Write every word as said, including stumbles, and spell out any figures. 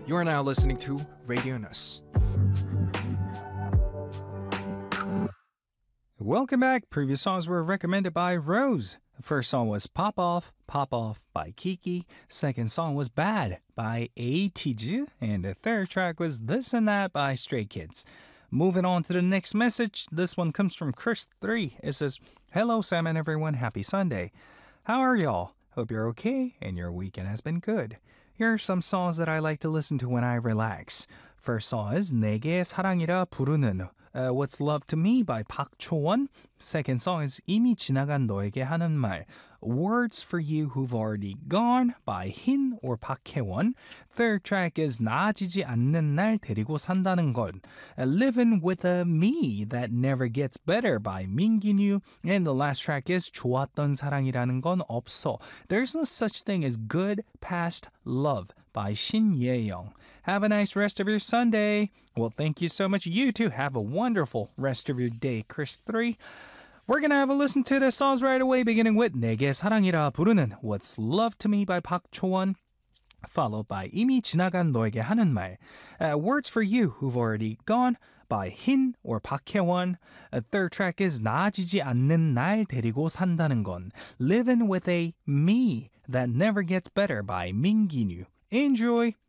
You're now listening to Radio News. Welcome back. Previous songs were recommended by Rose. The first song was Pop Off, Pop Off by Kiki. Second song was Bad by ATG. And the third track was This and That by Stray Kids. Moving on to the next message. This one comes from Chris three. It says, Hello, Sam and everyone. Happy Sunday. How are y'all? Hope you're okay and your weekend has been good. Here are some songs that I like to listen to when I relax. First song is 내게 사랑이라 부르는 uh, What's Love to Me by Park Cho-won. Second song is 이미 지나간 너에게 하는 말 Words for You Who've Already Gone by Hin or Park Hae-won. Third track is 나아지지 않는 날 데리고 산다는 것 Living with a Me That Never Gets Better by Min Gi-nu. And the last track is 좋았던 사랑이라는 건 없어. There's no such thing as good past love by Shin Ye-young. Have a nice rest of your Sunday. Well, thank you so much. You too. Have a wonderful rest of your day, Chris three. We're going to have a listen to the songs right away, beginning with 내게 사랑이라 부르는 What's Love to Me by Park Cho-won, followed by 이미 지나간 너에게 하는 말 uh, Words for You Who've Already Gone by Hin or Park Hae-won. A third track is 나아지지 않는 날 데리고 산다는 건 Living with a Me That Never Gets Better by Min Gi-nu. Enjoy!